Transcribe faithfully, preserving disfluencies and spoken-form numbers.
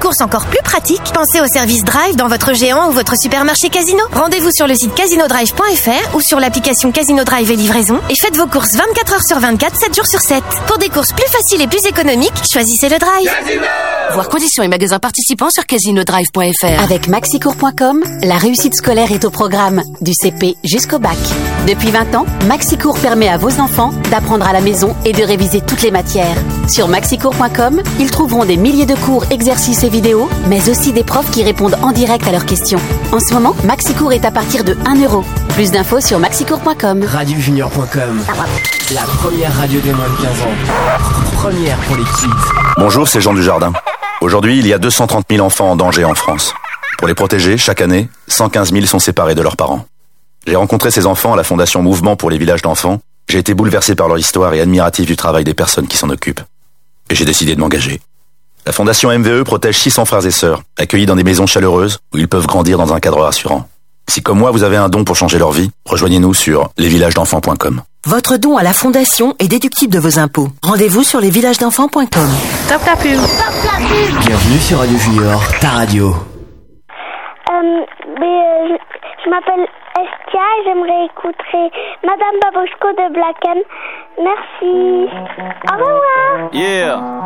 courses encore plus pratiques, pensez au service Drive dans votre géant ou votre supermarché Casino. Rendez-vous sur le site casino drive point f r ou sur l'application Casino Drive et livraison et faites vos courses vingt-quatre heures sur vingt-quatre, sept jours sur sept. Pour des courses plus faciles et plus économiques, choisissez le Drive. Casino. Voir conditions et magasins participants sur casino drive point f r. Avec maxicours point com, la réussite scolaire est au programme, du C P jusqu'au bac. Depuis vingt ans, Maxicours permet à vos enfants d'apprendre à la maison et de réviser toutes les matières. Sur maxicours point com, ils trouveront des milliers de cours, exercices et vidéos, mais aussi des profs qui répondent en direct à leurs questions. En ce moment, Maxicours est à partir de un euro. Plus d'infos sur maxicours point com. radio junior point com, la première radio des moins de quinze ans. Première pour les kids. Bonjour, c'est Jean Dujardin. Aujourd'hui, il y a deux cent trente mille enfants en danger en France. Pour les protéger, chaque année, cent quinze mille sont séparés de leurs parents. J'ai rencontré ces enfants à la Fondation Mouvement pour les villages d'enfants. J'ai été bouleversé par leur histoire et admiratif du travail des personnes qui s'en occupent. Et j'ai décidé de m'engager. La Fondation M V E protège six cents frères et sœurs, accueillis dans des maisons chaleureuses où ils peuvent grandir dans un cadre rassurant. Si comme moi vous avez un don pour changer leur vie, rejoignez-nous sur les villages d'enfants point com. Votre don à la Fondation est déductible de vos impôts. Rendez-vous sur les villages d'enfants point com. Top la pub. Top la pub. Bienvenue sur Radio Junior, ta radio. Euh, mais, euh, je, je m'appelle Estia et j'aimerais écouter Madame Babochko de Black M. Merci. Au revoir. Yeah.